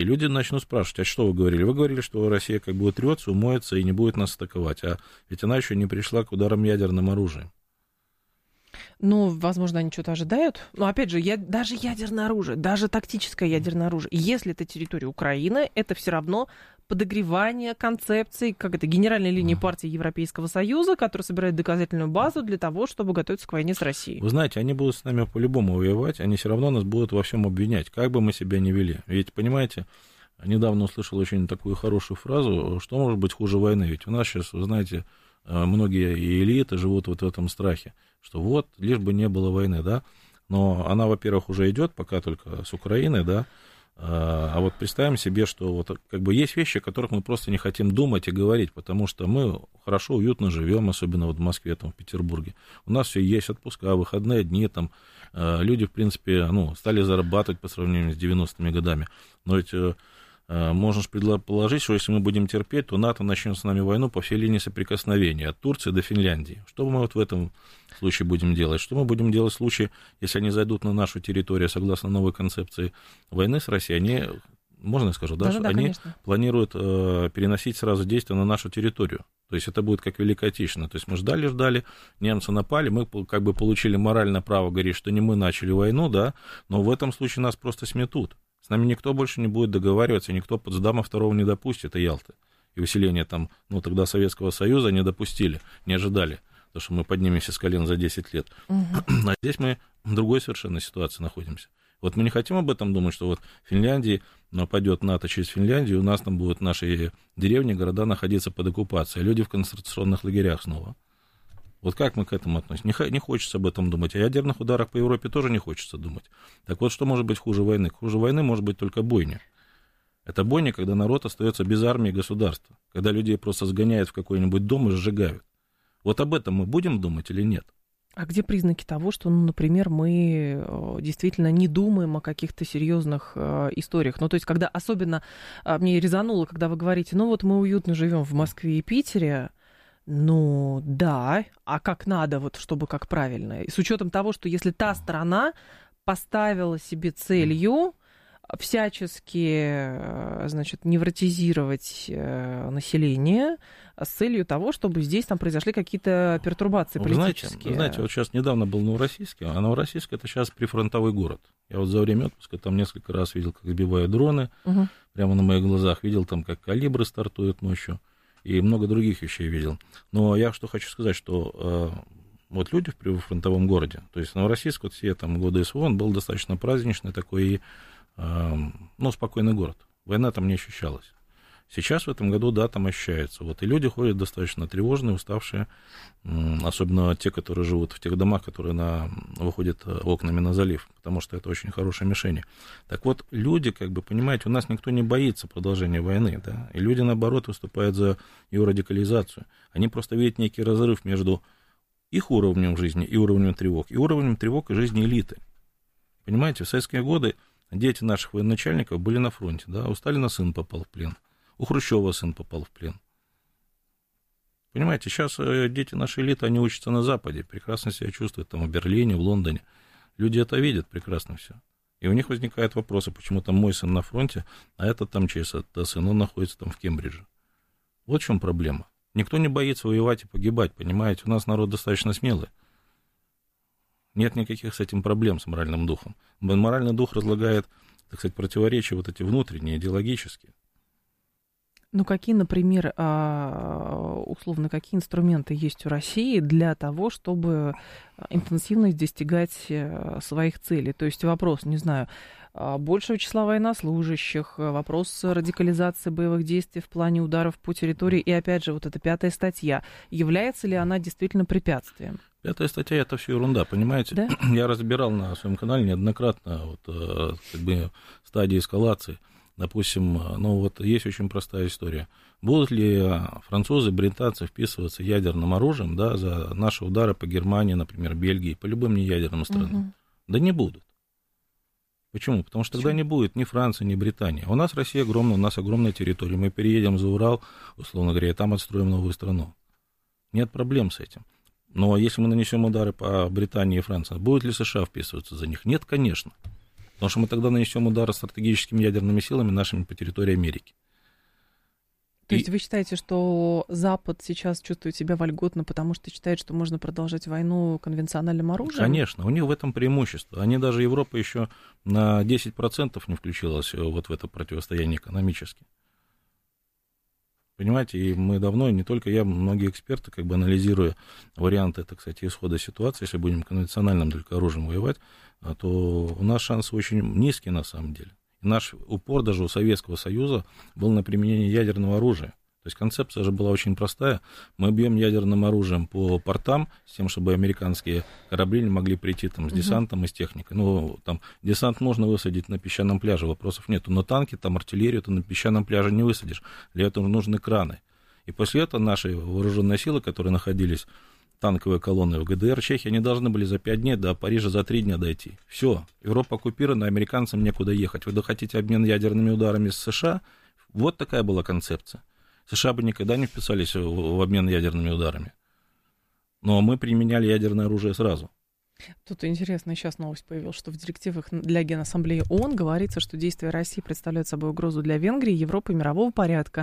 люди начнут спрашивать, а что вы говорили? Вы говорили, что Россия как бы утрется, умоется и не будет нас атаковать, а ведь она еще не пришла к ударам ядерным оружием. Ну, возможно, они что-то ожидают. Но, опять же, даже ядерное оружие, даже тактическое ядерное оружие, если это территория Украины, это все равно подогревание концепции, как это, генеральной линии партии Европейского Союза, которая собирает доказательную базу для того, чтобы готовиться к войне с Россией. Вы знаете, они будут с нами по-любому воевать, они все равно нас будут во всем обвинять, как бы мы себя ни вели. Ведь, понимаете, недавно услышал очень такую хорошую фразу, что может быть хуже войны. Ведь у нас сейчас, вы знаете, многие элиты живут вот в этом страхе, что вот, лишь бы не было войны, да. Но она, во-первых, уже идет, пока только с Украиной, да. А вот представим себе, что вот как бы есть вещи, о которых мы просто не хотим думать и говорить, потому что мы хорошо, уютно живем, особенно вот в Москве, там, в Петербурге. У нас все есть отпуска, выходные дни, там, люди, в принципе, ну, стали зарабатывать по сравнению с 90-ми годами. Но ведь можно же предположить, что если мы будем терпеть, то НАТО начнет с нами войну по всей линии соприкосновения, от Турции до Финляндии. Что мы вот в этом случае будем делать? Что мы будем делать в случае, если они зайдут на нашу территорию, согласно новой концепции войны с Россией, они, можно я скажу, да, они конечно. Планируют переносить сразу действия на нашу территорию. То есть это будет как Великая Отечественная. То есть мы ждали, немцы напали, мы как бы получили моральное право говорить, что не мы начали войну, да, но в этом случае нас просто сметут. С нами никто больше не будет договариваться, никто Потсдама второго не допустит, и Ялты. И усиление там, ну, тогда Советского Союза не допустили, не ожидали, потому что мы поднимемся с колен за 10 лет. А здесь мы в другой совершенно ситуации находимся. Вот мы не хотим об этом думать, что вот в Финляндии нападет НАТО через Финляндию, у нас там будут наши деревни, города находиться под оккупацией, а люди в концентрационных лагерях снова. Вот как мы к этому относимся? Не хочется об этом думать. О ядерных ударах по Европе тоже не хочется думать. Так вот, что может быть хуже войны? Хуже войны может быть только бойня. Это бойня, когда народ остается без армии и государства. Когда людей просто сгоняют в какой-нибудь дом и сжигают. Вот об этом мы будем думать или нет? А где признаки того, что, ну, например, мы действительно не думаем о каких-то серьезных историях? Ну, то есть, когда особенно мне резануло, когда вы говорите, ну, вот мы уютно живем в Москве и Питере. Ну, да, а как надо, вот, чтобы как правильно? И с учетом того, что если та сторона поставила себе целью всячески, значит, невротизировать население с целью того, чтобы здесь там произошли какие-то пертурбации политические. Вы знаете, вот сейчас недавно был Новороссийск, а Новороссийск — это сейчас прифронтовой город. Я вот за время отпуска там несколько раз видел, как сбивают дроны, прямо на моих глазах, видел там, как калибры стартуют ночью. И много других вещей видел. Но я что хочу сказать, что вот люди в прифронтовом городе, то есть Новороссийск, вот все там годы СВО, он был достаточно праздничный такой и, ну, спокойный город. Война там не ощущалась. Сейчас в этом году, да, там ощущается. Вот, и люди ходят достаточно тревожные, уставшие, особенно те, которые живут в тех домах, которые выходят окнами на залив, потому что это очень хорошие мишени. Так вот, люди, как бы, понимаете, у нас никто не боится продолжения войны, да, и люди, наоборот, выступают за ее радикализацию. Они просто видят некий разрыв между их уровнем жизни и уровнем тревог и жизни элиты. Понимаете, в советские годы дети наших военачальников были на фронте, да, у Сталина сын попал в плен. У Хрущева сын попал в плен. Понимаете, сейчас дети нашей элиты, они учатся на Западе, прекрасно себя чувствуют там в Берлине, в Лондоне. Люди это видят прекрасно все. И у них возникают вопросы, почему там мой сын на фронте, а этот там чей-то сын, он находится там в Кембридже. Вот в чем проблема. Никто не боится воевать и погибать, понимаете? У нас народ достаточно смелый. Нет никаких с этим проблем, с моральным духом. Моральный дух разлагает, так сказать, противоречия вот эти внутренние, идеологические. Ну, какие, например, условно, какие инструменты есть у России для того, чтобы интенсивно достигать своих целей? То есть вопрос, не знаю, большего числа военнослужащих, вопрос радикализации боевых действий в плане ударов по территории, и, опять же, вот эта 5-я статья, является ли она действительно препятствием? 5-я статья — это все ерунда, понимаете? Да? Я разбирал на своем канале неоднократно вот, как бы, стадии эскалации. Допустим, ну вот есть очень простая история. Будут ли французы, британцы вписываться ядерным оружием, да, за наши удары по Германии, например, Бельгии, по любым неядерным странам? Да не будут. Почему? Потому что тогда не будет ни Франции, ни Британии. У нас Россия огромная, у нас огромная территория. Мы переедем за Урал, условно говоря, и там отстроим новую страну. Нет проблем с этим. Но если мы нанесем удары по Британии и Франции, будет ли США вписываться за них? Нет, конечно. Потому что мы тогда нанесем удар стратегическими ядерными силами нашими по территории Америки. То есть вы считаете, что Запад сейчас чувствует себя вольготно, потому что считает, что можно продолжать войну конвенциональным оружием? Конечно, у них в этом преимущество. Они даже, Европа еще на 10% не включилась вот в это противостояние экономически. Понимаете, и мы давно, не только я, многие эксперты, как бы анализируя варианты, так сказать, исхода ситуации, если будем конвенциональным только оружием воевать, то у нас шансы очень низкие на самом деле. И наш упор даже у Советского Союза был на применение ядерного оружия. То есть концепция же была очень простая. Мы бьем ядерным оружием по портам, с тем, чтобы американские корабли не могли прийти там, с десантом и с техникой. Ну, там десант можно высадить на песчаном пляже, вопросов нету. Но танки, там артиллерию ты на песчаном пляже не высадишь. Для этого нужны краны. И после этого наши вооруженные силы, которые находились, танковые колонны в ГДР, Чехии, они должны были за 5 дней до Парижа за 3 дня дойти. Все, Европа оккупирована, американцам некуда ехать. Вы хотите обмен ядерными ударами с США? Вот такая была концепция. США бы никогда не вписались в обмен ядерными ударами. Но мы применяли ядерное оружие сразу. Тут интересная сейчас новость появилась, что в директивах для Генассамблеи ООН говорится, что действия России представляют собой угрозу для Венгрии, Европы и мирового порядка.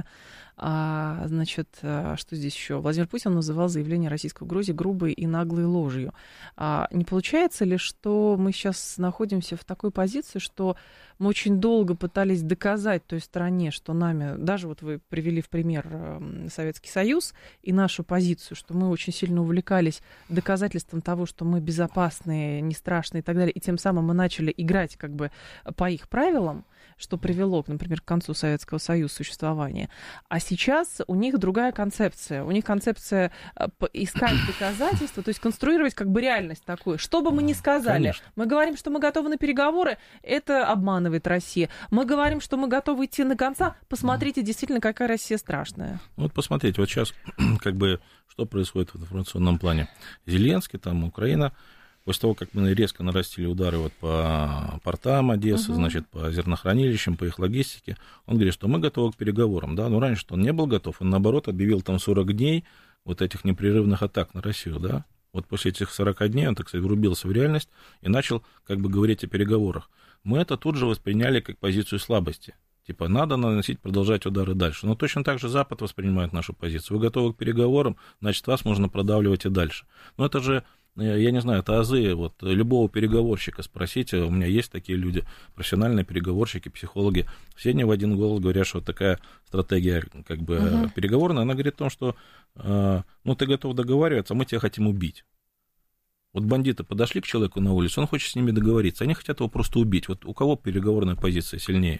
Значит, что здесь еще? Владимир Путин называл заявление российской угрозы грубой и наглой ложью. Не получается ли, что мы сейчас находимся в такой позиции, что мы очень долго пытались доказать той стороне, что нами, даже вот вы привели в пример Советский Союз и нашу позицию, что мы очень сильно увлекались доказательством того, что мы безопасные, не страшные и так далее, и тем самым мы начали играть как бы по их правилам, что привело, например, к концу Советского Союза существования. А сейчас у них другая концепция. У них концепция искать доказательства, то есть конструировать как бы реальность такую. Что бы мы ни сказали, конечно, мы говорим, что мы готовы на переговоры, это обманывает Россия. Мы говорим, что мы готовы идти до конца, посмотрите, действительно, какая Россия страшная. Вот посмотрите, вот сейчас как бы что происходит в информационном плане. Зеленский, там Украина. После того, как мы резко нарастили удары вот по портам Одессы, значит, по зернохранилищам, по их логистике, он говорит, что мы готовы к переговорам, да, но раньше он не был готов, он, наоборот, объявил там 40 дней вот этих непрерывных атак на Россию, да, вот после этих 40 дней он, так сказать, врубился в реальность и начал, как бы, говорить о переговорах. Мы это тут же восприняли как позицию слабости. Типа, надо наносить, продолжать удары дальше. Но точно так же Запад воспринимает нашу позицию. Вы готовы к переговорам, значит, вас можно продавливать и дальше. Но это же, я не знаю, это азы вот любого переговорщика. Спросите, у меня есть такие люди, профессиональные переговорщики, психологи. Все они в один голос говорят, что вот такая стратегия как бы переговорная. Она говорит о том, что ну, ты готов договариваться, а мы тебя хотим убить. Вот бандиты подошли к человеку на улицу, он хочет с ними договориться. Они хотят его просто убить. Вот у кого переговорная позиция сильнее?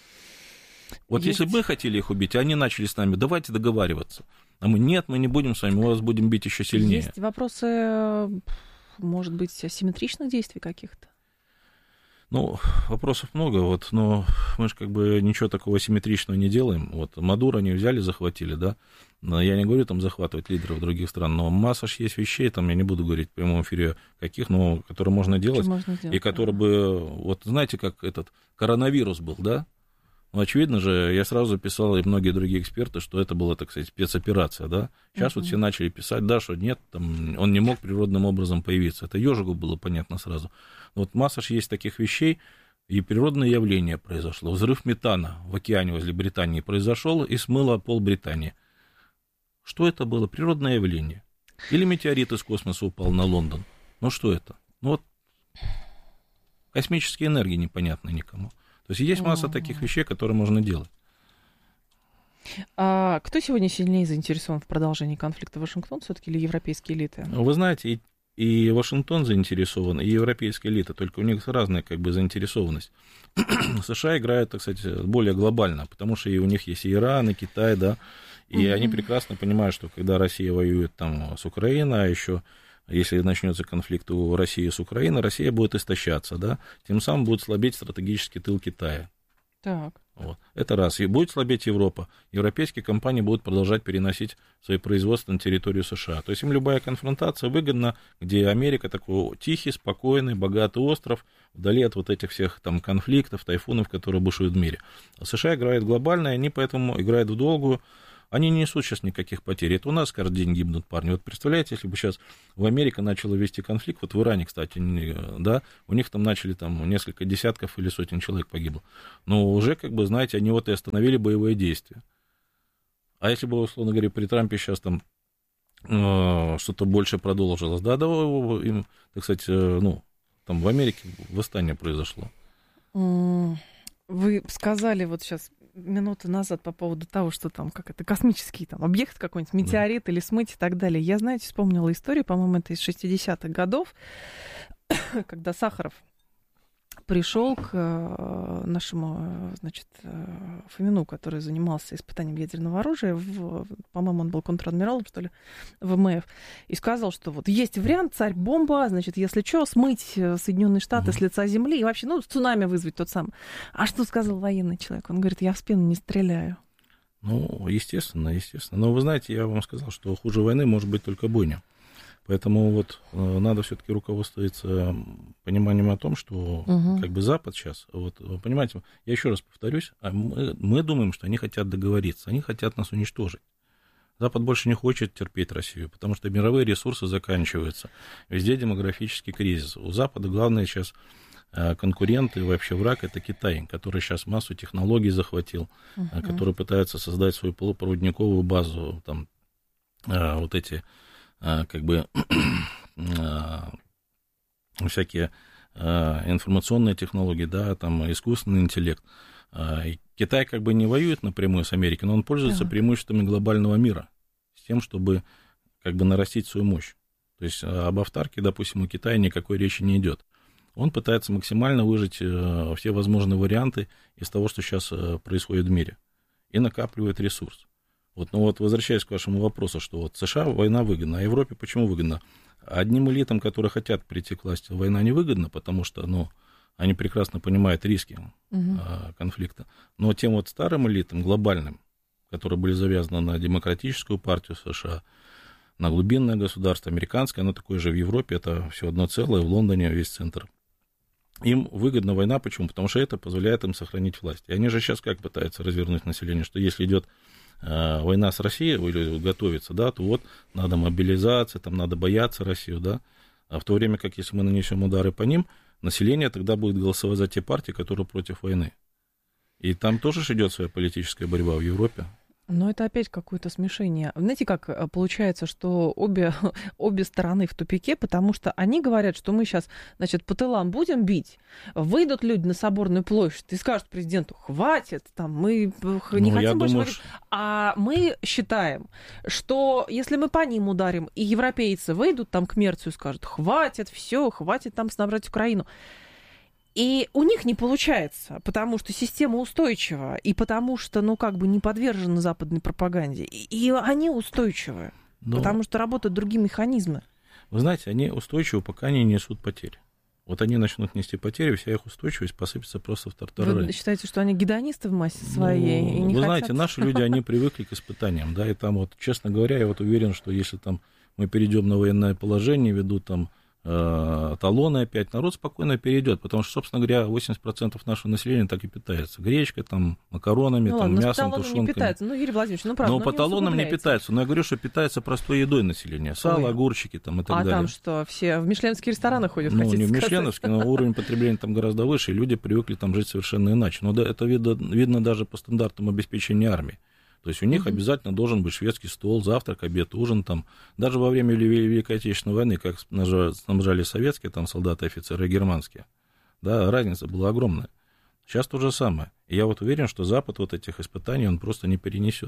Вот есть. Если бы мы хотели их убить, а они начали с нами, давайте договариваться. А мы, нет, мы не будем с вами, мы вас будем бить еще сильнее. Есть вопросы, может быть, асимметричных действий каких-то? Ну, вопросов много, вот, но мы же как бы ничего такого асимметричного не делаем. Вот Мадуро они взяли, захватили, да. Но я не говорю там захватывать лидеров других стран, но масса ж есть вещей, там я не буду говорить в прямом эфире каких, но которые можно делать, и которые бы, вот знаете, как этот коронавирус был, да? Ну, очевидно же, я сразу писал, и многие другие эксперты, что это была, так сказать, спецоперация, да. Сейчас вот все начали писать, да, что нет, там, он не мог природным образом появиться. Это ежику было понятно сразу. Вот масса же есть таких вещей, и природное явление произошло. Взрыв метана в океане возле Британии произошел и смыло пол Британии. Что это было? Природное явление. Или метеорит из космоса упал на Лондон. Ну, что это? Ну, вот космические энергии непонятны никому. То есть есть масса таких вещей, которые можно делать. А кто сегодня сильнее заинтересован в продолжении конфликта? Вашингтон все-таки или европейские элиты? Вы знаете, и Вашингтон заинтересован, и европейские элиты, только у них разная как бы заинтересованность. США играют, так сказать, более глобально, потому что и у них есть и Иран, и Китай, да, и они прекрасно понимают, что когда Россия воюет там с Украиной, а еще если начнется конфликт у России с Украиной, Россия будет истощаться, да, тем самым будет слабеть стратегический тыл Китая. Так. Вот. Это раз. И будет слабеть Европа. Европейские компании будут продолжать переносить свои производства на территорию США. То есть им любая конфронтация выгодна, где Америка такой тихий, спокойный, богатый остров, вдали от вот этих всех там конфликтов, тайфунов, которые бушуют в мире. А США играют глобально, и они поэтому играют в долгую. Они не несут сейчас никаких потерь. Это у нас каждый день гибнут парни. Вот представляете, если бы сейчас в Америке начала вести конфликт, вот в Иране, кстати, да, у них там начали там несколько десятков или сотен человек погибло. Но уже, как бы, знаете, они вот и остановили боевые действия. А если бы, условно говоря, при Трампе сейчас там что-то больше продолжилось, да, им, так сказать, там в Америке восстание произошло. Вы сказали вот сейчас минуту назад по поводу того, что там как это космический там объект какой-нибудь, метеорит или смыть и так далее. Я, знаете, вспомнила историю, по-моему, это из 60-х годов, когда Сахаров пришел к нашему, значит, Фомину, который занимался испытанием ядерного оружия, по-моему, он был контр-адмиралом, что ли, ВМФ, и сказал, что вот есть вариант, царь-бомба, значит, если что, смыть Соединенные Штаты с лица земли и вообще, цунами вызвать тот самый. А что сказал военный человек? Он говорит, я в спину не стреляю. Ну, естественно. Но вы знаете, я вам сказал, что хуже войны может быть только бойня. Поэтому вот надо все-таки руководствоваться пониманием о том, что как бы Запад сейчас, вот, вы понимаете, я еще раз повторюсь, мы думаем, что они хотят договориться, они хотят нас уничтожить. Запад больше не хочет терпеть Россию, потому что мировые ресурсы заканчиваются, везде демографический кризис. У Запада главный сейчас конкурент и вообще враг — это Китай, который сейчас массу технологий захватил, который пытается создать свою полупроводниковую базу, там вот эти как бы всякие информационные технологии, да, там искусственный интеллект. Китай как бы не воюет напрямую с Америкой, но он пользуется преимуществами глобального мира, с тем, чтобы как бы нарастить свою мощь. То есть об автарке, допустим, у Китая никакой речи не идет. Он пытается максимально выжать все возможные варианты из того, что сейчас происходит в мире, и накапливает ресурс. Вот, ну вот, возвращаясь к вашему вопросу, что вот США война выгодна, а Европе почему выгодна? Одним элитам, которые хотят прийти к власти, война невыгодна, потому что, они прекрасно понимают риски конфликта. Но тем вот старым элитам, глобальным, которые были завязаны на демократическую партию США, на глубинное государство, американское, оно такое же в Европе, это все одно целое, в Лондоне весь центр. Им выгодна война, почему? Потому что это позволяет им сохранить власть. И они же сейчас как пытаются развернуть население, что если идет война с Россией, или готовится, да, то вот надо мобилизация, там надо бояться Россию, да, а в то время как если мы нанесем удары по ним, население тогда будет голосовать за те партии, которые против войны. И там тоже идет своя политическая борьба в Европе. Но это опять какое-то смешение. Знаете, как получается, что обе стороны в тупике, потому что они говорят, что мы сейчас, значит, по тылам будем бить, выйдут люди на Соборную площадь и скажут президенту, хватит, там, мы не хотим больше воевать. А мы считаем, что если мы по ним ударим, и европейцы выйдут там к Мерцу и скажут, хватит, все, хватит там снабжать Украину. И у них не получается, потому что система устойчива, и потому что, не подвержена западной пропаганде. И они устойчивы, потому что работают другие механизмы. Вы знаете, они устойчивы, пока они несут потери. Вот они начнут нести потери, вся их устойчивость посыпется просто в тартарары. Вы считаете, что они гедонисты в массе своей? И не вы хотят... знаете, наши люди, они привыкли к испытаниям, да, и там вот, честно говоря, я вот уверен, что если там мы перейдем на военное положение, ведут там талоны опять, народ спокойно перейдет, потому что, собственно говоря, 80% нашего населения так и питается. Гречкой, там, макаронами, мясом, тушенками. Не питается. Юрий Владимирович, правда. Но по талонам не питается. Но я говорю, что питается простой едой население. Сало, огурчики там и так далее. А там что, все в мишленовские рестораны ходят, хотите сказать? Не в мишленовские, но уровень потребления там гораздо выше, и люди привыкли там жить совершенно иначе. Но это видно даже по стандартам обеспечения армии. То есть у них обязательно должен быть шведский стол, завтрак, обед, ужин. Там. Даже во время Великой Отечественной войны, как снабжали советские там, солдаты, офицеры, германские, да, разница была огромная. Сейчас то же самое. И я вот уверен, что Запад вот этих испытаний он просто не перенесет.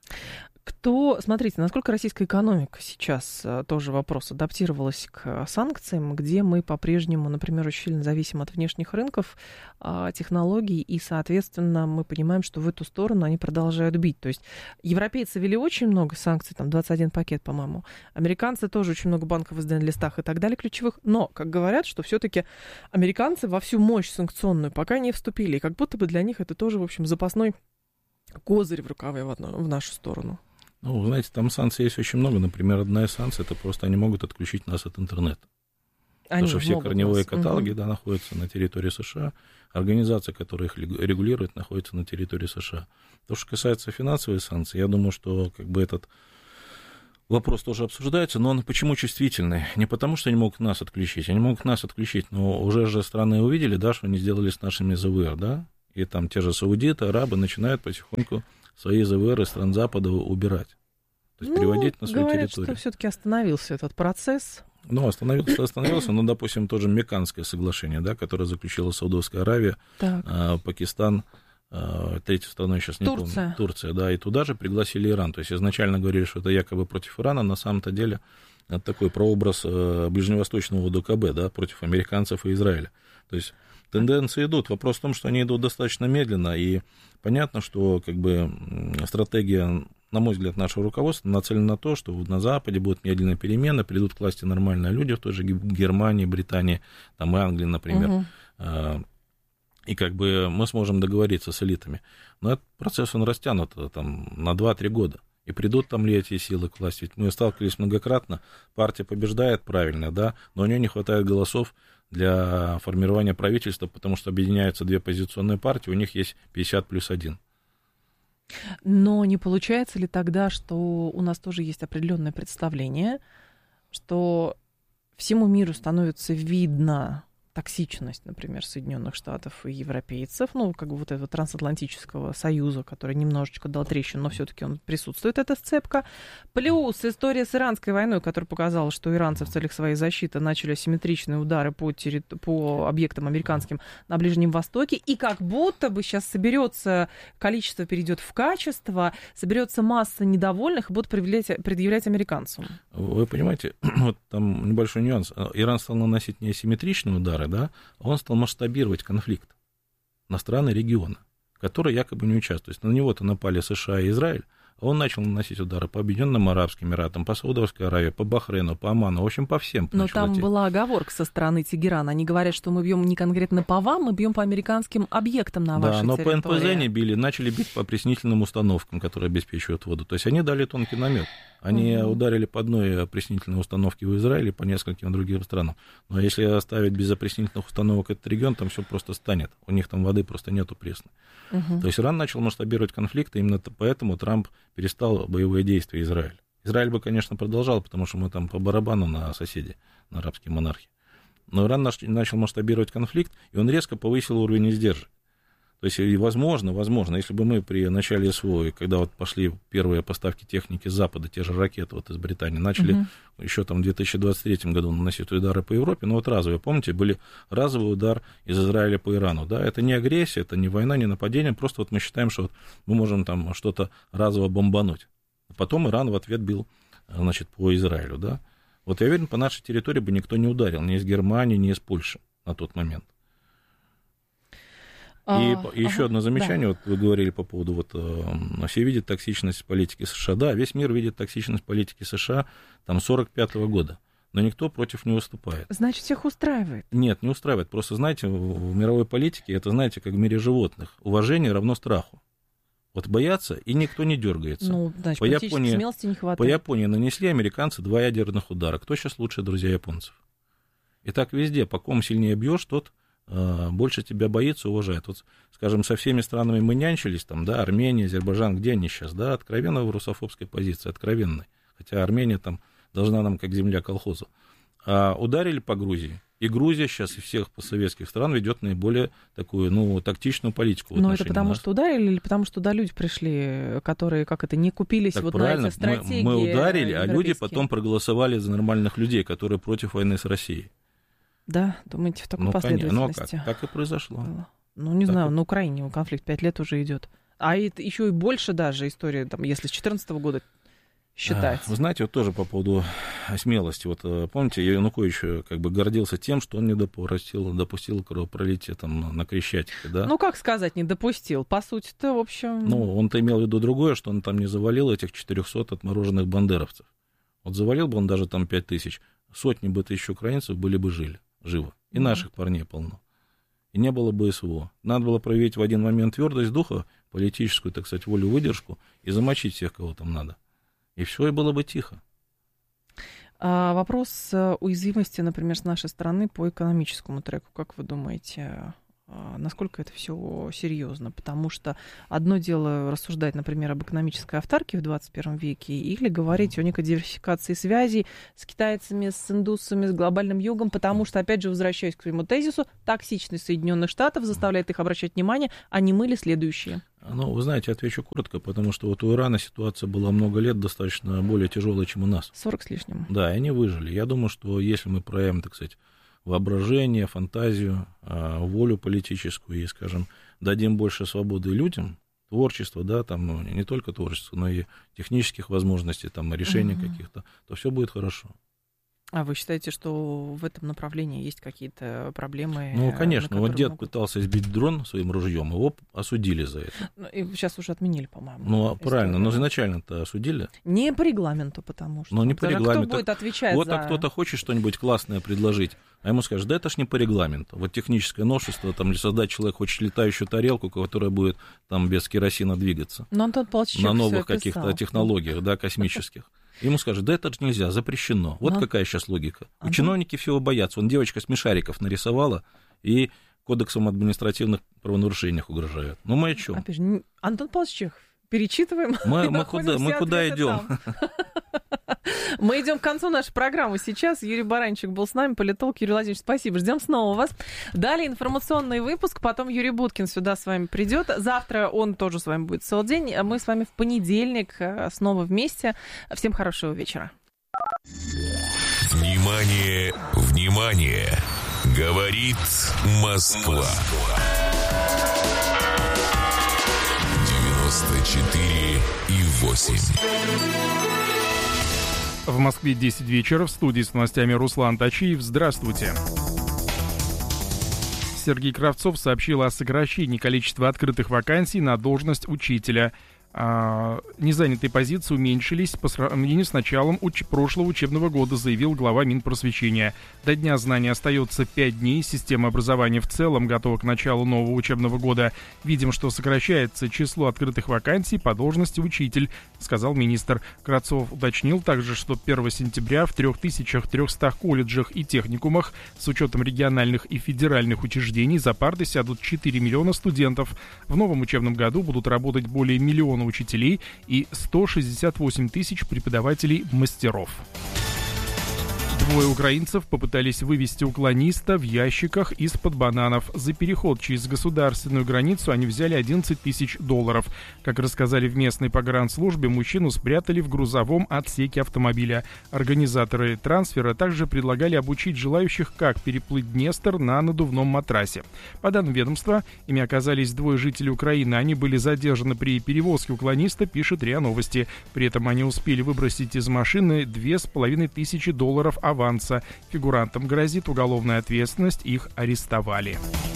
Смотрите, насколько российская экономика сейчас, тоже вопрос, адаптировалась к санкциям, где мы по-прежнему, например, очень сильно зависим от внешних рынков, технологий, и, соответственно, мы понимаем, что в эту сторону они продолжают бить. То есть европейцы ввели очень много санкций, там 21 пакет, по-моему, американцы тоже очень много банков издали на листах и так далее ключевых, но, как говорят, что все-таки американцы во всю мощь санкционную пока не вступили, и как будто бы для них это тоже, в общем, запасной козырь в рукаве в нашу сторону. Вы знаете, там санкций есть очень много. Например, одна из санкций, это просто они могут отключить нас от интернета. Потому что все корневые каталоги находятся на территории США, организация, которая их регулирует, находится на территории США. То, что касается финансовых санкций, я думаю, что как бы этот вопрос тоже обсуждается, но он почему чувствительный? Не потому, что они могут нас отключить, они могут нас отключить, но уже же страны увидели, да, что они сделали с нашими ЗВР, да, и там те же саудиты, арабы начинают потихоньку свои ЗВР из стран Запада убирать, то есть переводить на свою говорят, территорию. Что все-таки остановился этот процесс. Ну, остановился, но, допустим, тоже Мекканское соглашение, да, которое заключила Саудовская Аравия, Пакистан, третью страну я сейчас не помню. Турция, да, и туда же пригласили Иран. То есть изначально говорили, что это якобы против Ирана, на самом-то деле это такой прообраз ближневосточного ОДКБ, да, против американцев и Израиля. То есть тенденции идут. Вопрос в том, что они идут достаточно медленно, и понятно, что как бы стратегия, на мой взгляд, нашего руководства нацелена на то, что на Западе будут медленные перемены, придут к власти нормальные люди, в той же Германии, Британии, там и Англии, например, и как бы мы сможем договориться с элитами. Но этот процесс, он растянут там, на 2-3 года. И придут там ли эти силы к власти? Ведь мы сталкивались многократно, партия побеждает правильно, да, но у нее не хватает голосов для формирования правительства, потому что объединяются две оппозиционные партии, у них есть 50+1. Но не получается ли тогда, что у нас тоже есть определенное представление, что всему миру становится видно токсичность, например, Соединенных Штатов и европейцев, ну, как бы вот этого трансатлантического союза, который немножечко дал трещину, но все-таки он присутствует, эта сцепка. Плюс история с иранской войной, которая показала, что иранцы в целях своей защиты начали асимметричные удары по объектам американским на Ближнем Востоке, и как будто бы сейчас соберется, количество перейдет в качество, соберется масса недовольных и будут предъявлять американцам. Вы понимаете, вот там небольшой нюанс. Иран стал наносить не асимметричные удары, да, он стал масштабировать конфликт на страны региона, которые якобы не участвуют. То есть на него-то напали США и Израиль, а он начал наносить удары по Объединенным Арабским Эмиратам, по Саудовской Аравии, по Бахрейну, по Оману, в общем, по всем. Но там была оговорка со стороны Тегерана. Они говорят, что мы бьем не конкретно по вам, мы бьем по американским объектам на вашей территории. Да, но по НПЗ не били, начали бить по опреснительным установкам, которые обеспечивают воду. То есть они дали тонкий намек. Они ударили по одной опреснительной установке в Израиле, по нескольким другим странам. Но если оставить без опреснительных установок этот регион, там все просто станет. У них там воды просто нету пресной. То есть Иран начал масштабировать конфликт, и именно поэтому Трамп перестал боевые действия Израиля. Израиль бы, конечно, продолжал, потому что мы там по барабану на соседей, на арабские монархии. Но Иран начал масштабировать конфликт, и он резко повысил уровень издержек. То есть, возможно, если бы мы при начале СВО, когда вот пошли первые поставки техники с Запада, те же ракеты вот из Британии, начали еще там в 2023 году наносить удары по Европе, но вот разовые, помните, были разовый удар из Израиля по Ирану, да, это не агрессия, это не война, не нападение, просто вот мы считаем, что вот мы можем там что-то разово бомбануть. Потом Иран в ответ бил, значит, по Израилю, да. Вот я уверен, по нашей территории бы никто не ударил, ни из Германии, ни из Польши на тот момент. И еще одно замечание, вот вы говорили по поводу, вот все видят токсичность политики США. Да, весь мир видит токсичность политики США там 1945 года, но никто против не выступает. Значит, всех устраивает? Нет, не устраивает. Просто, знаете, в мировой политике, это, знаете, как в мире животных, уважение равно страху. Вот боятся, и никто не дергается. Ну, значит, политической смелости не хватает. По Японии нанесли американцы 2 ядерных удара. Кто сейчас лучшие друзья японцев? И так везде, по ком сильнее бьешь, тот больше тебя боится, уважает. Вот, скажем, со всеми странами мы нянчились, там, да, Армения, Азербайджан, где они сейчас, да, откровенно в русофобской позиции, откровенной. Хотя Армения там должна нам как земля колхозу. А ударили по Грузии. И Грузия сейчас из всех постсоветских стран ведет наиболее такую, ну, тактичную политику. Но это потому, что ударили, или потому, что туда люди пришли, которые, как это, не купились так вот правильно. На эти стратегии? Мы ударили, а люди потом проголосовали за нормальных людей, которые против войны с Россией. Да, думаете, в такой последовательности? Ну, как и произошло. Ну, не знаю, на Украине конфликт 5 лет уже идет. А это еще и больше даже история, там, если с 2014 года считать. Вы знаете, вот тоже по поводу смелости. Вот помните, Янукович как бы гордился тем, что он не допустил кровопролития там на Крещатике, да? Ну, как сказать, не допустил? По сути-то, в общем... Ну, он-то имел в виду другое, что он там не завалил этих 400 отмороженных бандеровцев. Вот завалил бы он даже там 5000, сотни бы тысяч украинцев были бы живы. И наших парней полно. И не было бы СВО. Надо было проявить в один момент твердость духа, политическую, так сказать, волю, выдержку и замочить всех, кого там надо. И все, и было бы тихо. Вопрос уязвимости, например, с нашей стороны по экономическому треку. Как вы думаете, насколько это все серьезно? Потому что одно дело рассуждать, например, об экономической автарке в 21 веке или говорить о некой диверсификации связей с китайцами, с индусами, с глобальным югом, потому что, опять же, возвращаясь к своему тезису, токсичность Соединенных Штатов заставляет их обращать внимание, а не мы ли следующие? Ну, вы знаете, отвечу коротко, потому что вот у Ирана ситуация была много лет достаточно более тяжелая, чем у нас. 40 с лишним. Да, и они выжили. Я думаю, что если мы проявим, так сказать, воображение, фантазию, волю политическую и, скажем, дадим больше свободы людям, творчества, да, там, ну, не только творчества, но и технических возможностей, там, решений каких-то, то все будет хорошо. А вы считаете, что в этом направлении есть какие-то проблемы? Ну, конечно. Вот дед пытался сбить дрон своим ружьем, его осудили за это. Ну, и сейчас уже отменили, по-моему. Ну, правильно, но изначально-то осудили. Не по регламенту, потому что. Но не по регламенту. Кто будет отвечать вот за... так кто-то хочет что-нибудь классное предложить, а ему скажут, да это ж не по регламенту. Вот техническое новшество, там, или создать человек хочет летающую тарелку, которая будет там без керосина двигаться. Но Антон Павлович на новых каких-то технологиях, да, космических. Ему скажут, да это же нельзя, запрещено. Вот какая сейчас логика. Чиновники всего боятся. Девочка смешариков нарисовала и кодексом административных правонарушений угрожает. Ну мы о чем? Опять же, Антон Павлович Чехов. Перечитываем. Мы куда идем? Мы идем к концу нашей программы. Сейчас Юрий Баранчик был с нами, политолог. Юрий Владимирович, спасибо. Ждем снова вас. Далее информационный выпуск. Потом Юрий Буткин сюда с вами придет. Завтра он тоже с вами будет целый день. Мы с вами в понедельник снова вместе. Всем хорошего вечера. Внимание, внимание! Говорит Москва. 94,8. В Москве 10 вечера. В студии с новостями Руслан Тачиев. Здравствуйте. Сергей Кравцов сообщил о сокращении количества открытых вакансий на должность учителя. Незанятые позиции уменьшились по сравнению с началом прошлого учебного года, заявил глава Минпросвещения. До Дня знаний остается 5 дней. Система образования в целом готова к началу нового учебного года. Видим, что сокращается число открытых вакансий по должности учитель, сказал министр. Кравцов уточнил также, что 1 сентября в 3300 колледжах и техникумах с учетом региональных и федеральных учреждений за парты сядут 4 миллиона студентов. В новом учебном году будут работать более миллиона учителей и 168 тысяч преподавателей-мастеров. Двое украинцев попытались вывести уклониста в ящиках из-под бананов. За переход через государственную границу они взяли $11 тысяч. Как рассказали в местной погранслужбе, мужчину спрятали в грузовом отсеке автомобиля. Организаторы трансфера также предлагали обучить желающих, как переплыть Днестр на надувном матрасе. По данным ведомства, ими оказались двое жителей Украины. Они были задержаны при перевозке уклониста, пишет РИА Новости. При этом они успели выбросить из машины $2500 аванса. Фигурантам грозит уголовная ответственность, их арестовали.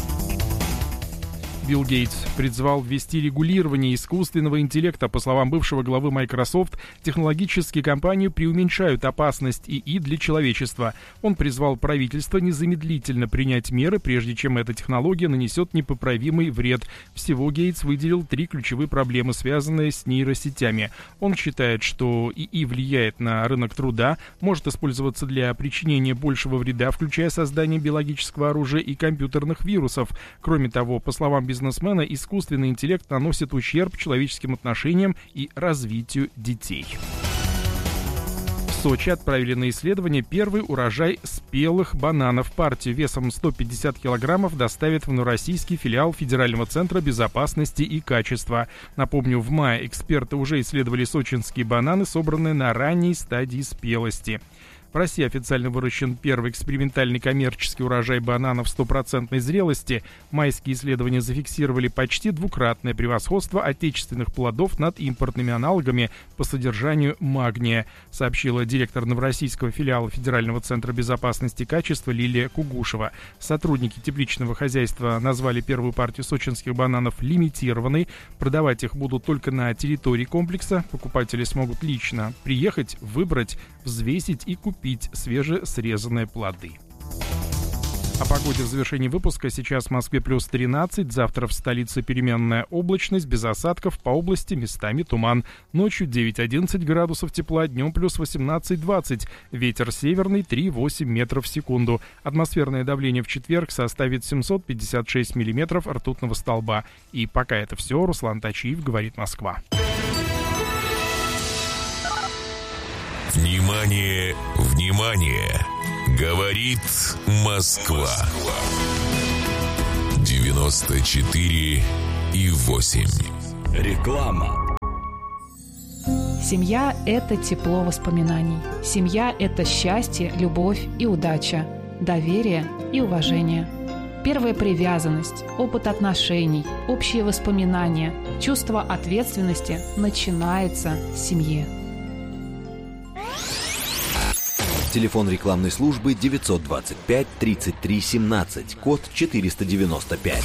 Билл Гейтс призвал ввести регулирование искусственного интеллекта. По словам бывшего главы Microsoft, технологические компании преуменьшают опасность ИИ для человечества. Он призвал правительство незамедлительно принять меры, прежде чем эта технология нанесет непоправимый вред. Всего Гейтс выделил 3 ключевые проблемы, связанные с нейросетями. Он считает, что ИИ влияет на рынок труда, может использоваться для причинения большего вреда, включая создание биологического оружия и компьютерных вирусов. Кроме того, по словам бизнесмена, искусственный интеллект наносит ущерб человеческим отношениям и развитию детей. В Сочи отправили на исследование первый урожай спелых бананов. Партию весом 150 килограммов доставят в новороссийский филиал Федерального центра безопасности и качества. Напомню, в мае эксперты уже исследовали сочинские бананы, собранные на ранней стадии спелости. В России официально выращен первый экспериментальный коммерческий урожай бананов 100% зрелости. Майские исследования зафиксировали почти двукратное превосходство отечественных плодов над импортными аналогами по содержанию магния, сообщила директор новороссийского филиала Федерального центра безопасности и качества Лилия Кугушева. Сотрудники тепличного хозяйства назвали первую партию сочинских бананов лимитированной. Продавать их будут только на территории комплекса. Покупатели смогут лично приехать, выбрать, взвесить и купить свежесрезанные плоды. О погоде в завершении выпуска. Сейчас в Москве плюс 13, завтра в столице переменная облачность, без осадков, по области местами туман. Ночью 9-11 градусов тепла, днем плюс 18-20, ветер северный 3,8 метров в секунду. Атмосферное давление в четверг составит 756 миллиметров ртутного столба. И пока это все, Руслан Тачиев, говорит Москва. Внимание, внимание! Говорит Москва. 94,8. Реклама. Семья – это тепло воспоминаний. Семья – это счастье, любовь и удача, доверие и уважение. Первая привязанность, опыт отношений, общие воспоминания, чувство ответственности начинается с семьи. Телефон рекламной службы 925 33 17, код 495.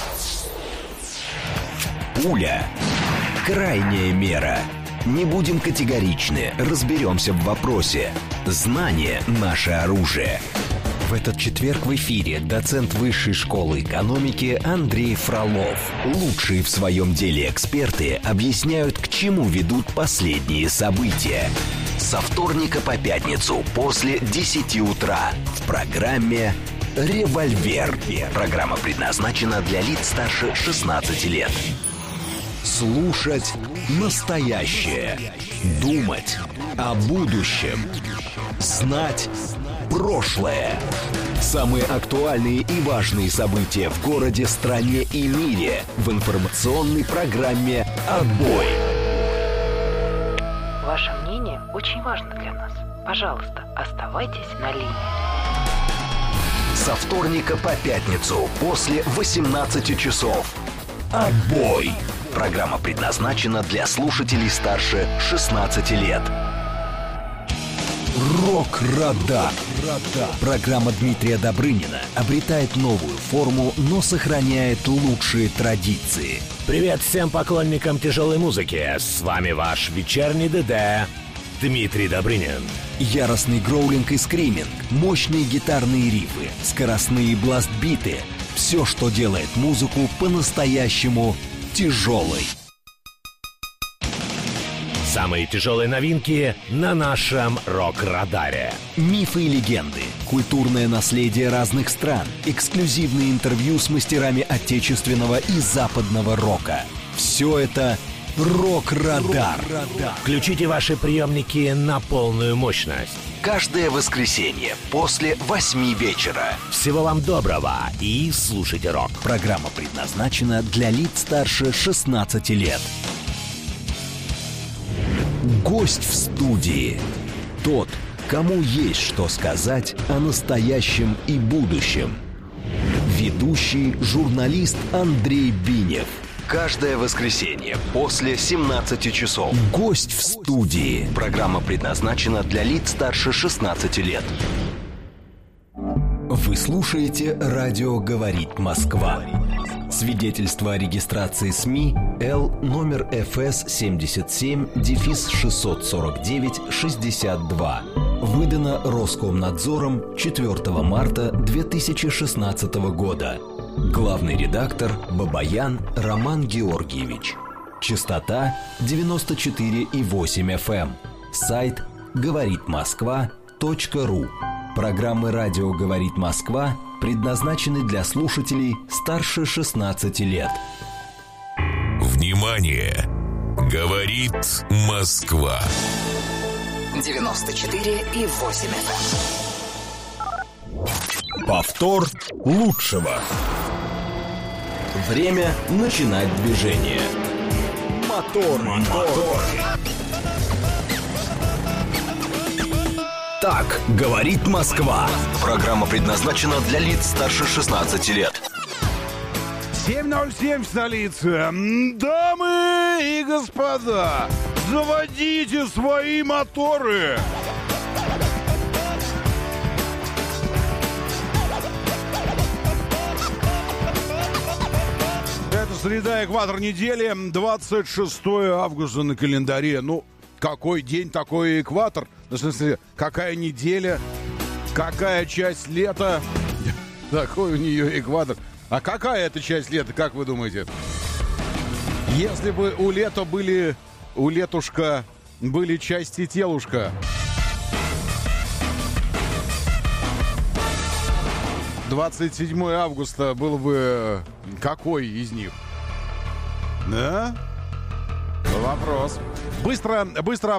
Пуля. Крайняя мера. Не будем категоричны, разберемся в вопросе. Знание – наше оружие. В этот четверг в эфире доцент Высшей школы экономики Андрей Фролов. Лучшие в своем деле эксперты объясняют, к чему ведут последние события. Со вторника по пятницу после 10 утра в программе «Револьвер». Программа предназначена для лиц старше 16 лет. Слушать настоящее. Думать о будущем. Знать прошлое. Самые актуальные и важные события в городе, стране и мире в информационной программе «Отбой». Ваше мнение очень важно для нас. Пожалуйста, оставайтесь на линии. Со вторника по пятницу после 18 часов. «Отбой». Программа предназначена для слушателей старше 16 лет. Рок-радар. Программа Дмитрия Добрынина обретает новую форму, но сохраняет лучшие традиции. Привет всем поклонникам тяжелой музыки. С вами ваш вечерний ДД Дмитрий Добрынин. Яростный гроулинг и скриминг, мощные гитарные рифы, скоростные бласт-биты. Все, что делает музыку по-настоящему тяжелой. Самые тяжелые новинки на нашем рок-радаре. Мифы и легенды, культурное наследие разных стран, эксклюзивные интервью с мастерами отечественного и западного рока. Все это «Рок-радар». Включите ваши приемники на полную мощность. Каждое воскресенье после 8 вечера. Всего вам доброго и слушайте рок. Программа предназначена для лиц старше 16 лет. Гость в студии. Тот, кому есть что сказать о настоящем и будущем. Ведущий журналист Андрей Бинев. Каждое воскресенье после 17 часов. Гость в студии. Программа предназначена для лиц старше 16 лет. Вы слушаете «Радио говорит Москва». Свидетельство о регистрации СМИ Л номер ФС 77-649-62. Выдано Роскомнадзором 4 марта 2016 года. Главный редактор Бабаян Роман Георгиевич. Частота 94,8 FM. Сайт говоритмосква.ру. Программы «Радио говорит Москва» предназначены для слушателей старше 16 лет. Внимание! Говорит Москва. 94,8 FM. Повтор лучшего. Время начинать движение. Мотор. Так говорит Москва. Программа предназначена для лиц старше 16 лет. 7:07 в столице. Дамы и господа, заводите свои моторы. Это среда, экватор недели, 26 августа на календаре. Ну, какой день, такой экватор. В смысле, какая неделя, какая часть лета. Такой у нее экватор. А какая это часть лета, как вы думаете? Если бы у летушка были части телушка. 27 августа было бы какой из них? Да? Вопрос. Быстро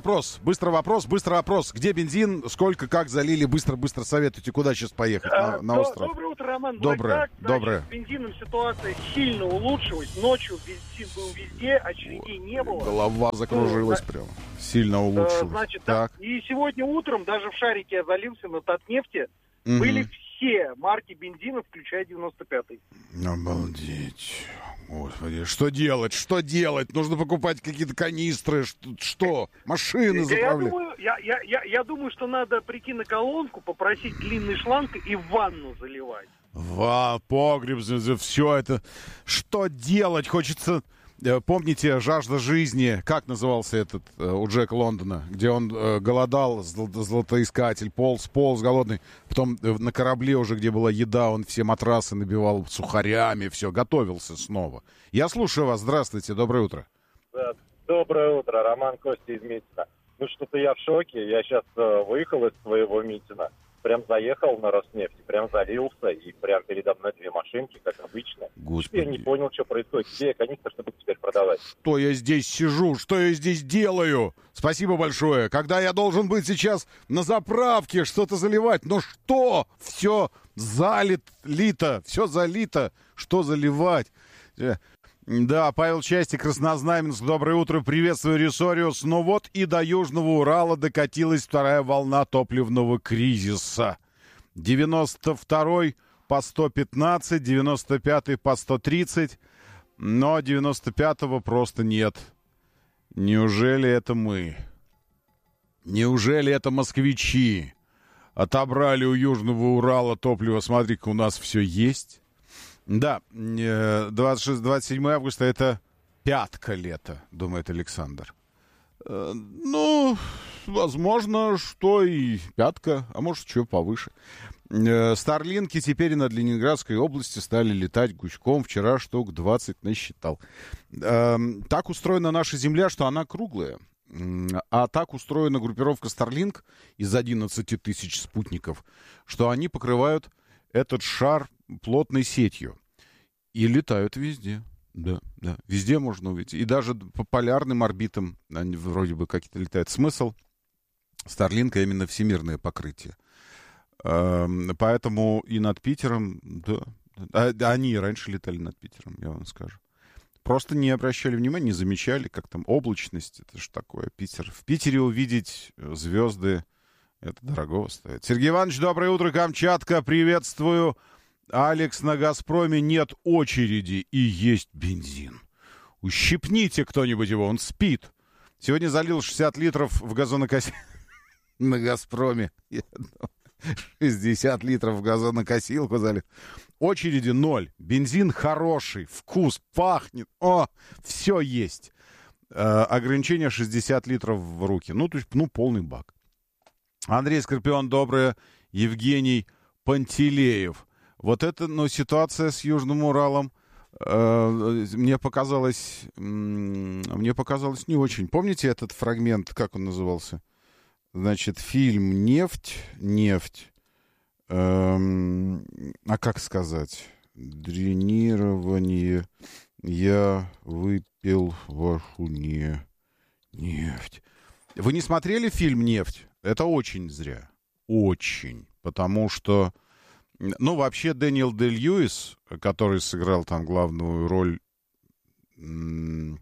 опрос. Где бензин, сколько, как залили? Быстро советуйте, куда сейчас поехать на остров. Доброе утро, Роман. Доброе. С бензином ситуация сильно улучшилась. Ночью бензин был везде, очередей не было. Голова закружилась прям. Сильно улучшилась. Значит, так. И сегодня утром даже в шарике я залился на Татнефти. Были все марки бензина, включая 95-й. Обалдеть. Господи, что делать? Нужно покупать какие-то канистры, что? Машины заправлять? Я думаю, что надо прийти на колонку, попросить длинный шланг и в ванну заливать. Погреб, все это. Что делать? Хочется... Помните «Жажда жизни», как назывался этот у Джека Лондона, где он голодал, золотоискатель, полз голодный, потом на корабле уже, где была еда, он все матрасы набивал сухарями, все, готовился снова. Я слушаю вас, здравствуйте, доброе утро. Да, доброе утро, Роман, Костя из Митина. Ну что-то я в шоке, я сейчас выехал из своего Митина. Прям заехал на Роснефть, прям залился, и прям передо мной две машинки, как обычно. Господи. Я не понял, что происходит. Где я канистр, чтобы теперь продавать? Что я здесь сижу? Что я здесь делаю? Спасибо большое. Когда я должен быть сейчас на заправке что-то заливать? Но что? Все залито. Все залито. Что заливать? Да, Павел Частик, Краснознаменск, доброе утро, приветствую, Ресориус. Ну вот и до Южного Урала докатилась вторая волна топливного кризиса. 92-й по 115, 95-й по 130, но 95-го просто нет. Неужели это мы? Неужели это москвичи? Отобрали у Южного Урала топливо, смотри-ка, у нас все есть. Да, 27 августа — это пятка лета, думает Александр. Ну, возможно, что и пятка, а может, что повыше. Старлинки теперь и над Ленинградской областью стали летать гуськом. Вчера штук 20 насчитал. Так устроена наша Земля, что она круглая. А так устроена группировка Starlink из 11 тысяч спутников, что они покрывают этот шар плотной сетью. И летают везде. Да. Везде можно увидеть. И даже по полярным орбитам они вроде бы какие-то летают. Смысл Старлинка именно всемирное покрытие. Поэтому и над Питером, да. Они раньше летали над Питером, я вам скажу. Просто не обращали внимания, не замечали, как там облачность. Это же такое, Питер. В Питере увидеть звезды, это дорого стоит. Сергей Иванович, доброе утро, Камчатка, приветствую. Алекс, на «Газпроме» нет очереди и есть бензин. Ущипните кто-нибудь его, он спит. Сегодня залил 60 литров в газонокосилку. На «Газпроме». 60 литров в газонокосилку залил. Очереди 0. Бензин хороший, вкус, пахнет. Все есть. Ограничение 60 литров в руки. То есть, полный бак. Андрей Скорпион, доброе. Евгений Пантелеев. Вот эта, ситуация с Южным Уралом мне показалась не очень. Помните этот фрагмент, как он назывался? Значит, фильм «Нефть». Как сказать? Дренирование. Я выпил вашу нефть. Вы не смотрели фильм «Нефть»? Это очень зря. Очень. Потому что вообще Дэниел Дэ-Льюис, который сыграл там главную роль, его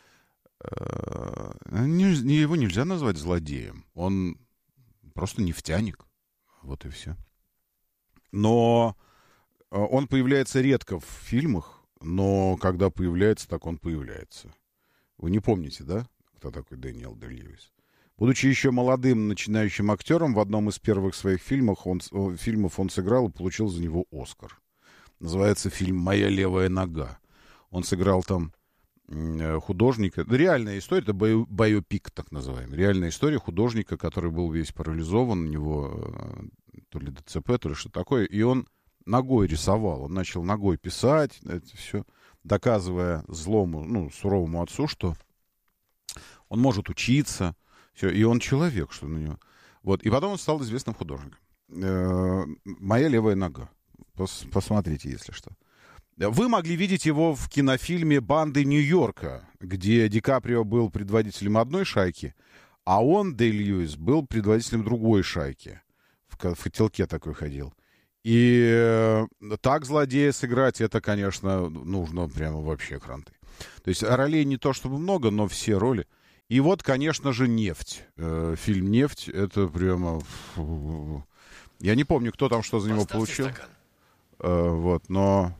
нельзя назвать злодеем. Он просто нефтяник. Вот и все. Но он появляется редко в фильмах, но когда появляется, так он появляется. Вы не помните, да, кто такой Дэниел Дэ-Льюис? Будучи еще молодым начинающим актером, в одном из первых своих фильмов он сыграл и получил за него Оскар. Называется фильм «Моя левая нога». Он сыграл там художника. Реальная история, это байопик, так называемый. Реальная история художника, который был весь парализован, у него то ли ДЦП, то ли что такое. И он ногой рисовал. Он начал ногой писать, это все, доказывая злому, суровому отцу, что он может учиться, все, и он человек, что на него. Вот. И потом он стал известным художником. «Моя левая нога». Посмотрите, если что. Вы могли видеть его в кинофильме «Банды Нью-Йорка», где Ди Каприо был предводителем одной шайки, а он, Дэй-Льюис, был предводителем другой шайки. В котелке такой ходил. И так злодея сыграть, это, конечно, нужно прямо вообще кранты. То есть ролей не то чтобы много, но все роли. И вот, конечно же, «Нефть». Фильм «Нефть» — это прямо... Я не помню, кто там что за него получил. Вот, но...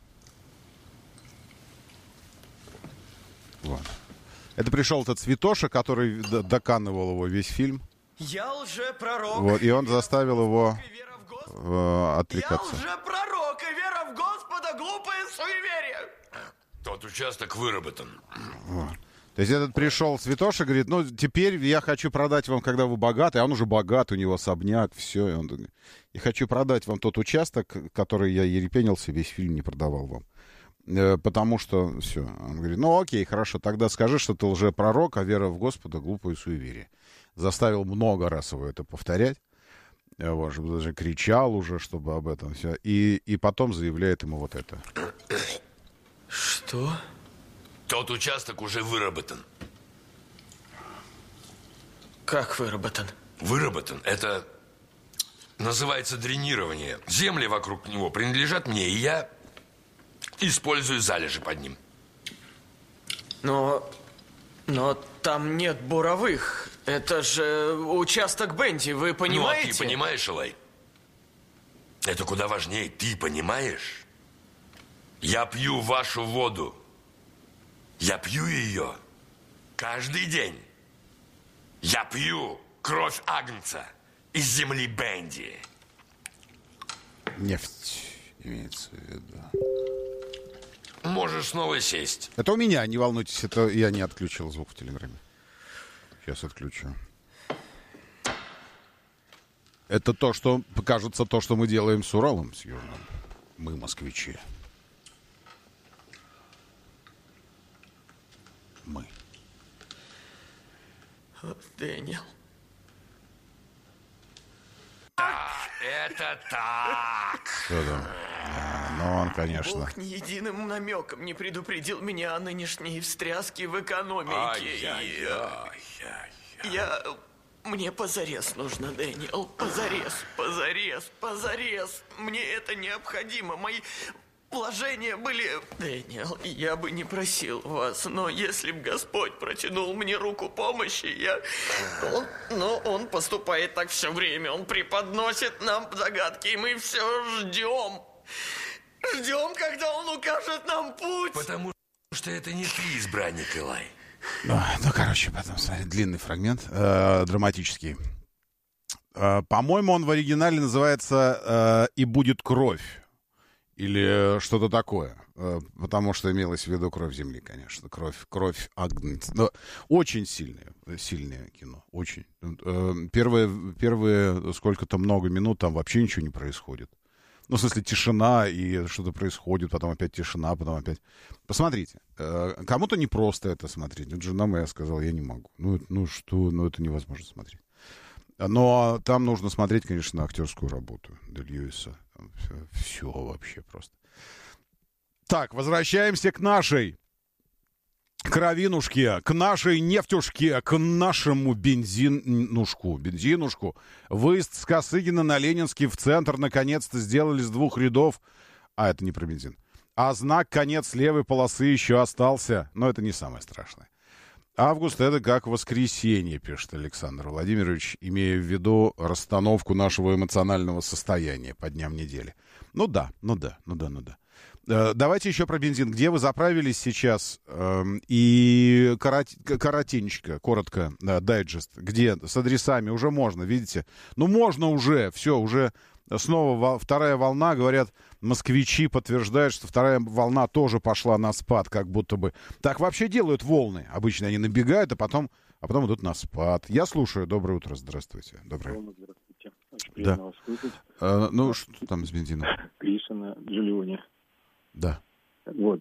Вот. Это пришел этот Святоша, который доканывал его весь фильм. Я лжепророк. Вот, и он заставил его отрекаться. Я лжепророк, и вера в Господа глупое суеверие. Тот участок выработан. Вот. То есть этот пришел Святоша, говорит, теперь я хочу продать вам, когда вы богаты, а он уже богат, у него особняк, все. И он говорит, я хочу продать вам тот участок, который я ерепенился, весь фильм не продавал вам. Потому что, все. Он говорит, окей, хорошо, тогда скажи, что ты лжепророк, а вера в Господа глупое суеверие. Заставил много раз его это повторять. Вот, чтобы даже кричал уже, чтобы об этом все. И потом заявляет ему вот это. Что? Тот участок уже выработан. Как выработан? Выработан. Это называется дренирование. Земли вокруг него принадлежат мне, и я использую залежи под ним. Но там нет буровых. Это же участок Бенди, вы понимаете? Ну, а ты понимаешь, Элай? Это куда важнее. Ты понимаешь? Я пью вашу воду. Я пью ее каждый день. Я пью кровь агнца из земли Бенди. Нефть имеется в виду. Можешь снова сесть. Это у меня, не волнуйтесь, это я не отключил звук в Телеграме. Сейчас отключу. Это то, что, кажется, то, что мы делаем с Уралом, с Южным. Мы москвичи. Мы. Дэниел. Да, это так. Что там? Ну, он, конечно. Бог ни единым намеком не предупредил меня о нынешней встряске в экономике. Мне позарез нужно, Дэниел. Позарез. Мне это необходимо. Мои вложения были... Дэниел, я бы не просил вас, но если бы Господь протянул мне руку помощи, Он поступает так все время. Он преподносит нам загадки, и мы все ждем. Ждем, когда Он укажет нам путь. Потому что это не ты, избранник, Элай. Короче, потом, смотри, длинный фрагмент, драматический. По-моему, он в оригинале называется «И будет кровь». Или что-то такое. Потому что имелось в виду кровь земли, конечно. Кровь агнца. Но очень сильное кино. Очень. Первые сколько-то много минут там вообще ничего не происходит. Ну, в смысле, тишина, и что-то происходит, потом опять тишина, потом опять... Посмотрите. Кому-то непросто это смотреть. Вот жена моя сказала, я не могу. Это невозможно смотреть. Но там нужно смотреть, конечно, на актерскую работу Дэй-Льюиса. Все вообще просто. Так, возвращаемся к нашей кровинушке, к нашей нефтюшке, к нашему бензинушку. Выезд с Косыгина на Ленинский в центр наконец-то сделали с 2 рядов. Это не про бензин. А знак «Конец левой полосы» еще остался. Но это не самое страшное. Август — это как воскресенье, пишет Александр Владимирович, имея в виду расстановку нашего эмоционального состояния по дням недели. Ну да. Давайте еще про бензин. Где вы заправились сейчас? И коротко, дайджест. Где? С адресами. Уже можно, видите? Можно уже. Все, уже снова вторая волна. Говорят, москвичи подтверждают, что вторая волна тоже пошла на спад, как будто бы. Так вообще делают волны. Обычно они набегают, а потом идут на спад. Я слушаю. Доброе утро. Здравствуйте. Доброе. Здравствуйте. Очень приятно вас слышать. Ну, что там с бензином? Гриша на Джулионе. Да. Вот.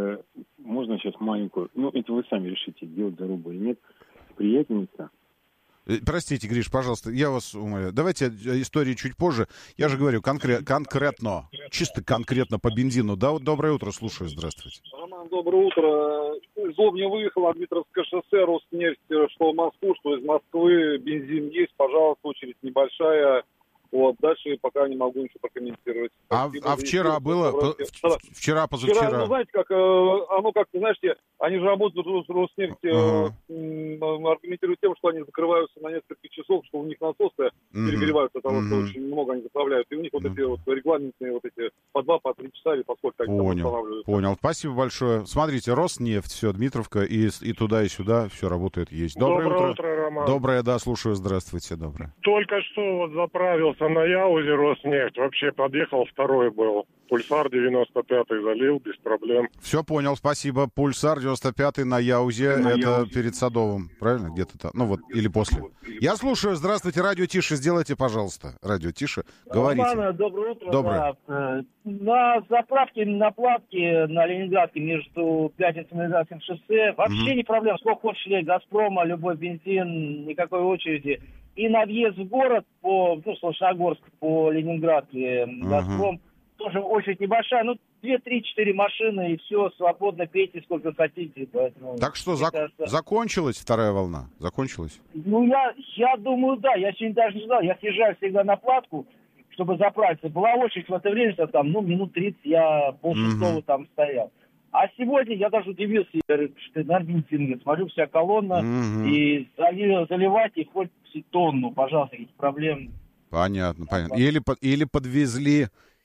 Можно сейчас маленькую... Ну, это вы сами решите, делать зарубу или нет. Приятельница. Простите, Гриш, пожалуйста, я вас умоляю. Давайте истории чуть позже. Я же говорю конкретно, чисто конкретно по бензину. Да, вот доброе утро, слушаю, здравствуйте. Роман, доброе утро. Из Лобни выехал на Дмитровское шоссе, Роснефть, что в Москву, что из Москвы. Бензин есть, пожалуйста, очередь небольшая. Вот, дальше пока не могу ничего прокомментировать. А вчера было? Вчера, позавчера? Вчера, ну, знаете, как, оно как-то, знаете, они же работают в Роснефти, аргументируют тем, что они закрываются на несколько часов, что у них насосы перегреваются от того, что очень много они заправляют. И у них вот эти вот регламентные вот эти по 2, по 3 часа или по сколько они там устанавливают. Понял. Спасибо большое. Смотрите, Роснефть, все, Дмитровка, и туда, и сюда, все работает, есть. Доброе утро, Роман. Доброе, да, слушаю, здравствуйте, доброе. Только что вот заправился на Яузе Роснефть. Вообще подъехал, второй был. Пульсар 95-й залил, без проблем. Все понял, спасибо. Пульсар 95-й на Яузе, это перед Садовым, правильно? Где-то там, ну вот, или после. Я слушаю, здравствуйте, радио тише сделайте, пожалуйста. Радио тише, говорите. Роман, доброе утро. Доброе. Да. На заправке, на платке на Ленинградке между Пятницей и Ленинградским шоссе вообще не проблема. Сколько хочешь лей, Газпрома, любой бензин, никакой очереди. И на въезд в город по, Солнечногорск, по Ленинградке, Газпром, тоже очередь небольшая, 2, 3, 4 машины, и все, свободно пейте сколько хотите. Поэтому, так что, закончилась вторая волна? Закончилась? Я думаю, да. Я сегодня даже не знал. Я съезжаю всегда на платку, чтобы заправиться. Была очередь в это время, там, минут 30, я полшестого там стоял. А сегодня я даже удивился, я говорю, что на бензин, смотрю, вся колонна, и заливать и хоть тонну, пожалуйста, какие-то проблемы. Понятно. Или подвезли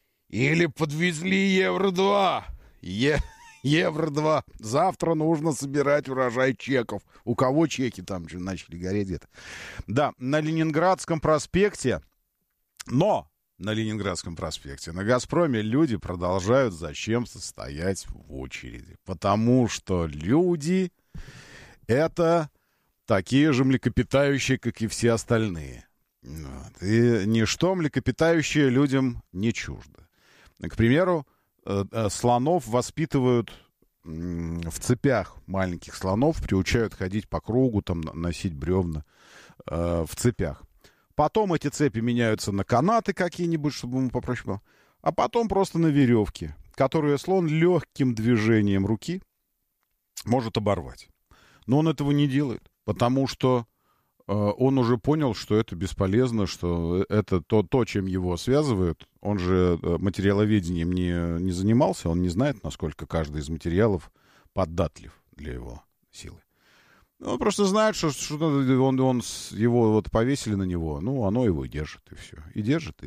Евро-2. Евро-2. Завтра нужно собирать урожай чеков. У кого чеки там же начали гореть где-то. Да, на Ленинградском проспекте, на «Газпроме» люди продолжают зачем-то стоять в очереди. Потому что люди — это такие же млекопитающие, как и все остальные. Вот. И ничто млекопитающее людям не чуждо. К примеру, слонов воспитывают в цепях, маленьких слонов приучают ходить по кругу, там, носить бревна в цепях. Потом эти цепи меняются на канаты какие-нибудь, чтобы ему попроще было. А потом просто на веревки, которые слон легким движением руки может оборвать. Но он этого не делает, потому что он уже понял, что это бесполезно, что это то, чем его связывают. Он же материаловедением не занимался, он не знает, насколько каждый из материалов податлив для его силы. Он просто знает, что его вот повесили на него, оно его держит, и все. И держит.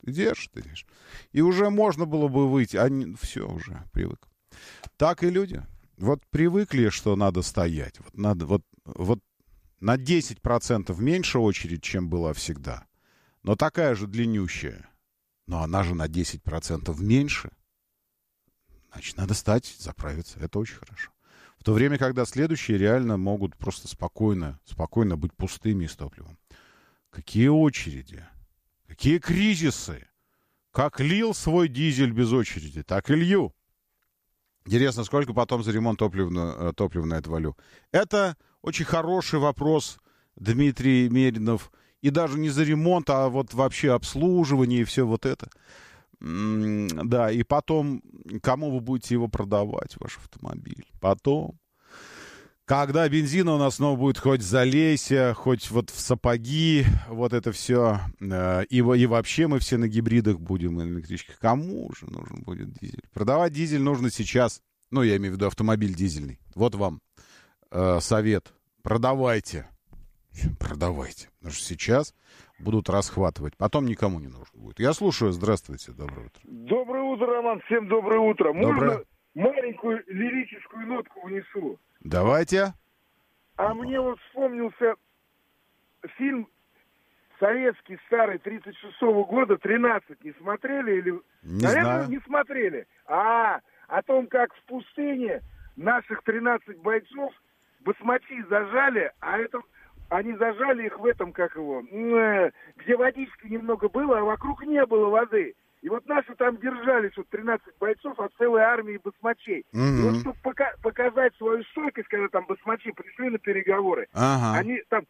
И уже можно было бы выйти, а все, уже привык. Так и люди. Вот привыкли, что надо стоять. Вот на 10% меньше очередь, чем была всегда. Но такая же длиннющая. Но она же на 10% меньше. Значит, надо стать, заправиться. Это очень хорошо. В то время, когда следующие реально могут просто спокойно быть пустыми и с топливом. Какие очереди? Какие кризисы? Как лил свой дизель без очереди, так и лью. Интересно, сколько потом за ремонт топлива на это валю? Это очень хороший вопрос, Дмитрий Меринов. И даже не за ремонт, а вот вообще обслуживание и все вот это. Да, и потом, кому вы будете его продавать, ваш автомобиль? Потом, когда бензина у нас снова будет хоть залейся, хоть вот в сапоги, вот это все. И вообще мы все на гибридах будем, электричках. Кому же нужен будет дизель? Продавать дизель нужно сейчас. Я имею в виду автомобиль дизельный. Вот вам совет. Продавайте. Потому что сейчас будут расхватывать. Потом никому не нужно будет. Я слушаю. Здравствуйте. Доброе утро. Доброе утро, Роман. Всем доброе утро. Доброе. Можно маленькую лирическую нотку внесу? Давайте. А мне вот вспомнился фильм советский, старый, 36-го года, «13». Не смотрели? Или... Наверное, знаю. Не смотрели. О том, как в пустыне наших 13 бойцов басмачи зажали, а это они зажали их в этом, где водички немного было, а вокруг не было воды. И вот наши там держались, 13 бойцов от целой армии басмачей. И вот чтобы показать свою стойкость, когда там басмачи пришли на переговоры, они там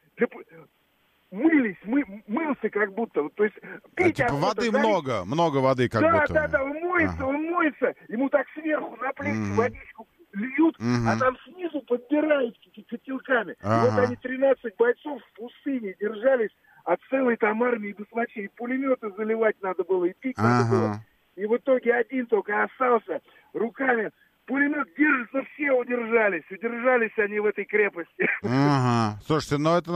мылся как будто. То есть пить воды много воды как будто. Да, он моется, ему так сверху на плечи водичку льют, а там снизу подбирают котелками. И вот они 13 бойцов в пустыне держались от целой там армии басмачей. И пулеметы заливать надо было, и пить надо было. И в итоге один только остался руками. Пулемет держится, все удержались. Удержались они в этой крепости. Слушайте, это